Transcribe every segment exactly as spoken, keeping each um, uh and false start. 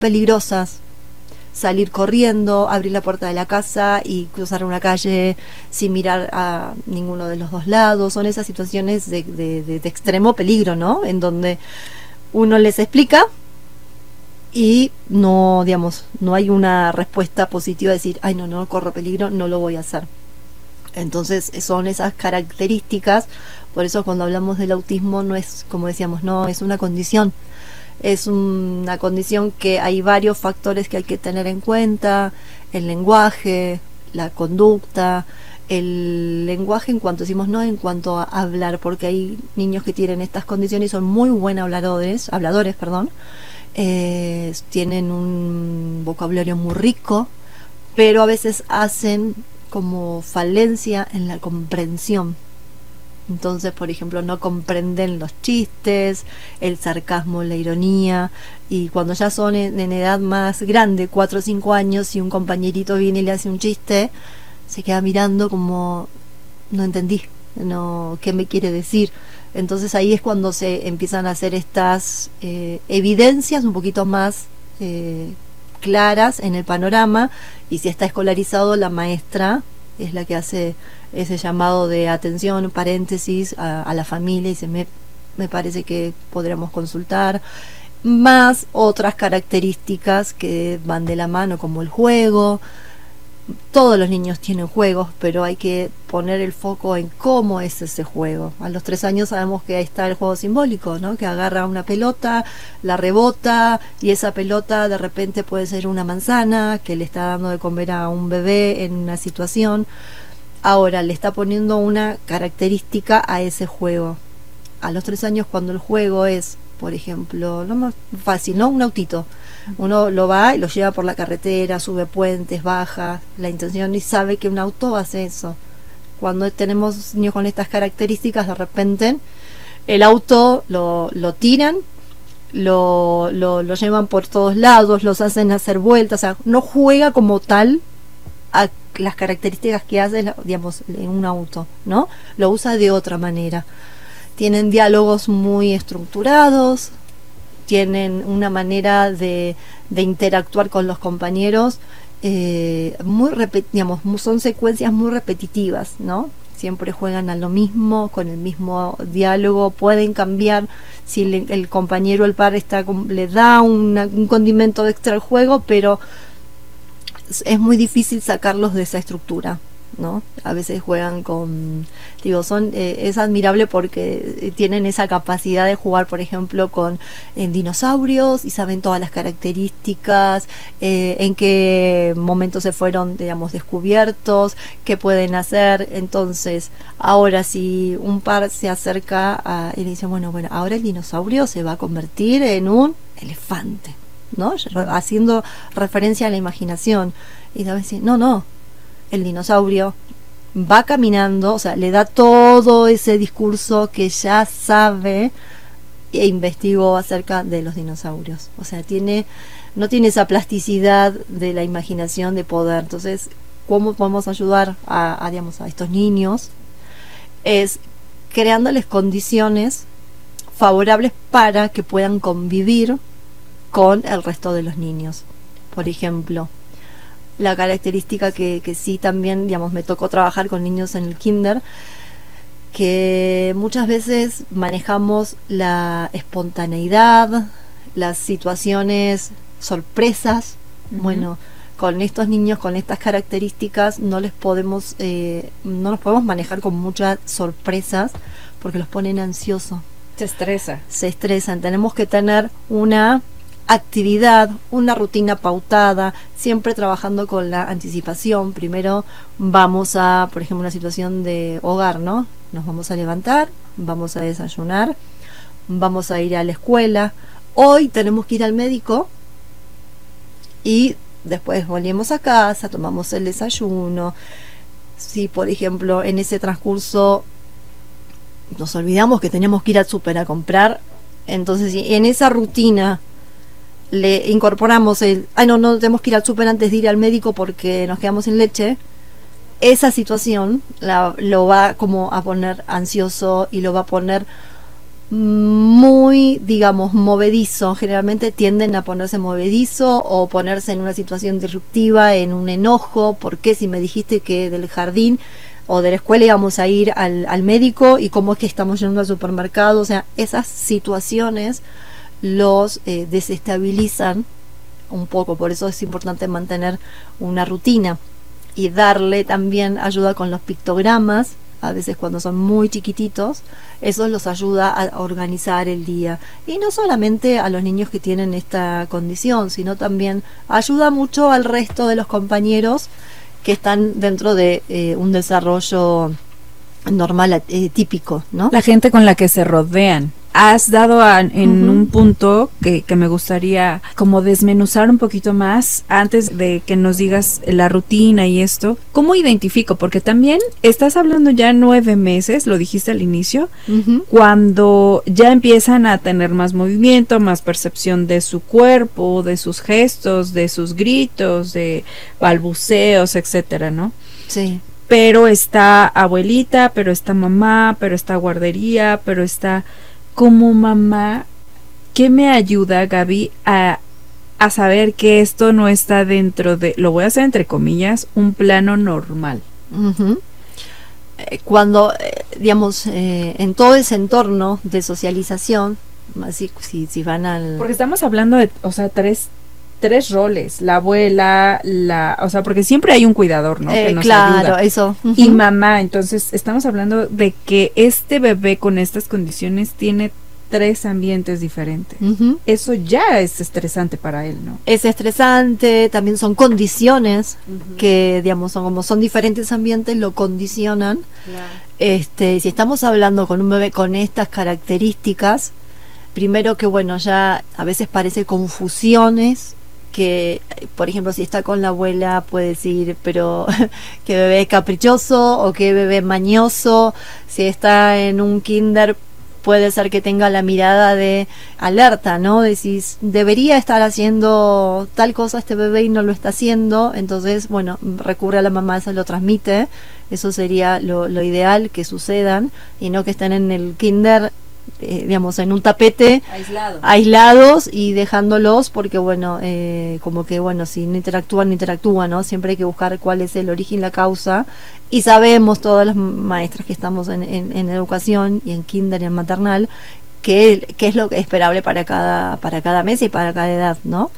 peligrosas. Salir corriendo, abrir la puerta de la casa y cruzar una calle sin mirar a ninguno de los dos lados. Son esas situaciones de, de, de, de extremo peligro, ¿no? En donde uno les explica y no, digamos, no hay una respuesta positiva de decir, ay, no, no corro peligro, no lo voy a hacer. Entonces son esas características. Por eso cuando hablamos del autismo no es, como decíamos, no es una condición. Es una condición que hay varios factores que hay que tener en cuenta: el lenguaje, la conducta, el lenguaje en cuanto decimos, no en cuanto a hablar, porque hay niños que tienen estas condiciones y son muy buenos habladores, habladores, perdón, eh, tienen un vocabulario muy rico, pero a veces hacen como falencia en la comprensión. Entonces, por ejemplo, no comprenden los chistes, el sarcasmo, la ironía, y cuando ya son en, en edad más grande, cuatro o cinco años, y un compañerito viene y le hace un chiste, se queda mirando como, no entendí, no, ¿qué me quiere decir? Entonces ahí es cuando se empiezan a hacer estas eh, evidencias un poquito más eh, claras en el panorama, y si está escolarizado, la maestra es la que hace ese llamado de atención, paréntesis, a, a la familia, y se me, me parece que podríamos consultar, más otras características que van de la mano, como el juego. Todos los niños tienen juegos, pero hay que poner el foco en cómo es ese juego. A los tres años sabemos que ahí está el juego simbólico, ¿no? Que agarra una pelota, la rebota, y esa pelota de repente puede ser una manzana que le está dando de comer a un bebé en una situación. Ahora le está poniendo una característica a ese juego. A los tres años, cuando el juego es, por ejemplo, lo más fácil, ¿no? Un autito. Uno lo va y lo lleva por la carretera, sube puentes, baja, la intención, y sabe que un auto hace eso. Cuando tenemos niños con estas características, de repente el auto lo, lo tiran, lo, lo, lo llevan por todos lados, los hacen hacer vueltas, o sea, no juega como tal a las características que hace, digamos, en un auto, ¿no? Lo usa de otra manera. Tienen diálogos muy estructurados, tienen una manera de, de interactuar con los compañeros eh, muy repet- digamos, son secuencias muy repetitivas, ¿no? Siempre juegan a lo mismo, con el mismo diálogo. Pueden cambiar si le, el compañero, el par está le da una, un condimento extra al juego, pero es muy difícil sacarlos de esa estructura, ¿no? A veces juegan con, digo, son eh, es admirable porque tienen esa capacidad de jugar, por ejemplo, con eh, dinosaurios, y saben todas las características, eh, en qué momento se fueron, digamos, descubiertos, qué pueden hacer. Entonces, ahora si un par se acerca a, y le dice, bueno, bueno, ahora el dinosaurio se va a convertir en un elefante, ¿no? Haciendo referencia a la imaginación, y a veces, no, no, el dinosaurio va caminando, o sea, le da todo ese discurso que ya sabe e investigó acerca de los dinosaurios. O sea, tiene, no tiene esa plasticidad de la imaginación de poder. Entonces, ¿cómo podemos ayudar a, a, digamos, a estos niños? Es creándoles condiciones favorables para que puedan convivir con el resto de los niños. Por ejemplo, la característica que, que sí también, digamos, me tocó trabajar con niños en el kinder, que muchas veces manejamos la espontaneidad, las situaciones sorpresas. Uh-huh. Bueno, con estos niños con estas características no les podemos eh, no los podemos manejar con muchas sorpresas, porque los ponen ansiosos, se estresa se estresan. Tenemos que tener una actividad, una rutina pautada, siempre trabajando con la anticipación. Primero vamos a, por ejemplo, una situación de hogar, ¿no? Nos vamos a levantar, vamos a desayunar, vamos a ir a la escuela. Hoy tenemos que ir al médico, y después volvemos a casa, tomamos el desayuno. Si, por ejemplo, en ese transcurso nos olvidamos que teníamos que ir al súper a comprar, entonces en esa rutina le incorporamos el, ay no, no tenemos que ir al súper antes de ir al médico porque nos quedamos sin leche, esa situación la, lo va como a poner ansioso, y lo va a poner muy, digamos, movedizo. Generalmente tienden a ponerse movedizo o ponerse en una situación disruptiva, en un enojo. ¿Por qué si me dijiste que del jardín o de la escuela íbamos a ir al, al médico y cómo es que estamos yendo al supermercado? O sea, esas situaciones los eh, desestabilizan un poco. Por eso es importante mantener una rutina y darle también ayuda con los pictogramas. A veces cuando son muy chiquititos, eso los ayuda a organizar el día. Y no solamente a los niños que tienen esta condición, sino también ayuda mucho al resto de los compañeros que están dentro de eh, un desarrollo normal, eh, típico, ¿no? La gente con la que se rodean. Has dado a, en uh-huh. un punto que, que me gustaría como desmenuzar un poquito más antes de que nos digas la rutina y esto. ¿Cómo identifico? Porque también estás hablando ya nueve meses, lo dijiste al inicio, uh-huh. cuando ya empiezan a tener más movimiento, más percepción de su cuerpo, de sus gestos, de sus gritos, de balbuceos, etcétera, ¿no? Sí. Pero está abuelita, pero está mamá, pero está guardería, pero está... Como mamá, ¿qué me ayuda, Gaby, a, a saber que esto no está dentro de, lo voy a hacer entre comillas, un plano normal? Uh-huh. Eh, cuando, eh, digamos, eh, en todo ese entorno de socialización, así si, si van al... Porque estamos hablando de, o sea, tres... tres roles, la abuela, la, o sea, porque siempre hay un cuidador, ¿no? Eh, que nos claro, ayuda. eso. Uh-huh. Y mamá, entonces estamos hablando de que este bebé con estas condiciones tiene tres ambientes diferentes. Uh-huh. Eso ya es estresante para él, ¿no? Es estresante, también son condiciones uh-huh. que, digamos, son como son diferentes ambientes, lo condicionan. Claro. Este, si estamos hablando con un bebé con estas características, primero que bueno, ya a veces parece confusiones, que por ejemplo si está con la abuela puede decir pero qué bebé caprichoso o qué bebé mañoso. Si está en un kinder puede ser que tenga la mirada de alerta, ¿no? Decís, debería estar haciendo tal cosa este bebé y no lo está haciendo, entonces bueno, recurre a la mamá, se lo transmite. Eso sería lo, lo ideal, que sucedan y no que estén en el kinder Eh, digamos en un tapete Aislado. aislados y dejándolos porque bueno eh, como que bueno si no interactúan no interactúan, ¿no? Siempre hay que buscar cuál es el origen, la causa, y sabemos todas las maestras que estamos en, en, en educación y en kinder y en maternal que, que es lo que es esperable para cada para cada mes y para cada edad, ¿no?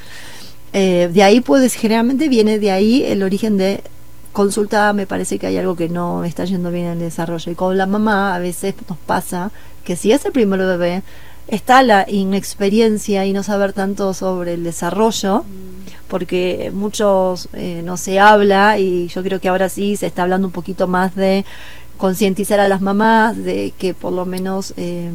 Eh, de ahí pues generalmente viene de ahí el origen de consulta, me parece que hay algo que no está yendo bien en el desarrollo, y con la mamá a veces nos pasa que si es el primer bebé está la inexperiencia y no saber tanto sobre el desarrollo, mm. porque muchos eh, no se habla, y yo creo que ahora sí se está hablando un poquito más de concientizar a las mamás de que por lo menos eh,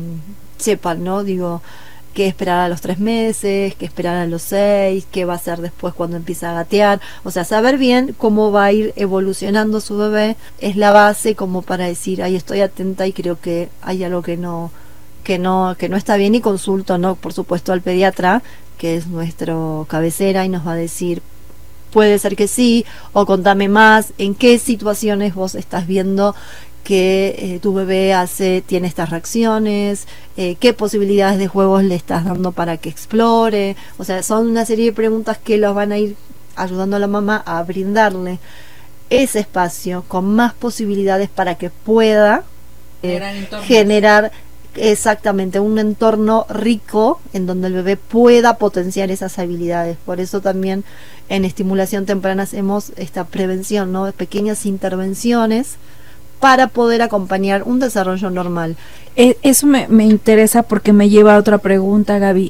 sepan, ¿no? Digo, qué esperar a los tres meses, qué esperar a los seis, qué va a hacer después cuando empieza a gatear. O sea, saber bien cómo va a ir evolucionando su bebé es la base como para decir, ahí estoy atenta y creo que hay algo que no que no que no está bien, y consulto, ¿no? Por supuesto al pediatra, que es nuestro cabecera, y nos va a decir, puede ser que sí, o contame más, en qué situaciones vos estás viendo que eh, tu bebé hace, tiene estas reacciones, eh, qué posibilidades de juegos le estás dando para que explore. O sea, son una serie de preguntas que los van a ir ayudando a la mamá a brindarle ese espacio con más posibilidades para que pueda eh, generar exactamente un entorno rico en donde el bebé pueda potenciar esas habilidades. Por eso también en estimulación temprana hacemos esta prevención, ¿no? Pequeñas intervenciones para poder acompañar un desarrollo normal. Eh, eso me, me interesa porque me lleva a otra pregunta, Gaby.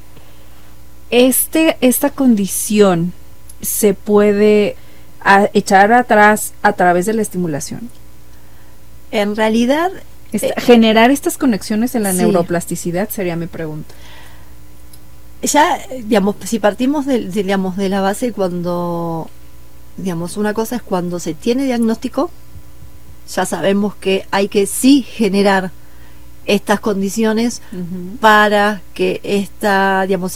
Este, esta condición se puede a, echar atrás a través de la estimulación. En realidad, Esta, eh, generar estas conexiones en la sí. neuroplasticidad sería mi pregunta. Ya, digamos, si partimos de, digamos, de la base, cuando, digamos, una cosa es cuando se tiene diagnóstico, ya sabemos que hay que sí generar estas condiciones uh-huh. para que esta, digamos,